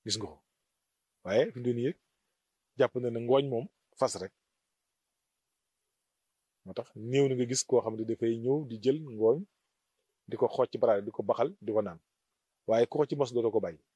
gis nga ko waaye fi mu nii jàpp na ne ngooñ moom fas rek moo tax néew na nga gis koo xam ne dafay ñëw di jël ngooñ di ko xooj ci baraade di ko baxal di ko naan waaye ku ko ci mos dootoo ko bàyyi